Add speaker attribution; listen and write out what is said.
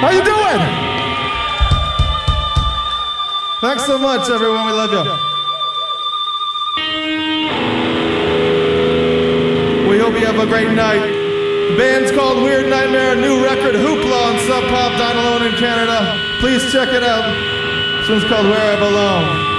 Speaker 1: How you doing? Thanks so much, everyone. We love you. We hope you have a great night. The band's called Weird Nightmare, a new record, Hoopla on Sub Pop, Down Alone in Canada. Please check it out. This one's called Where I Belong.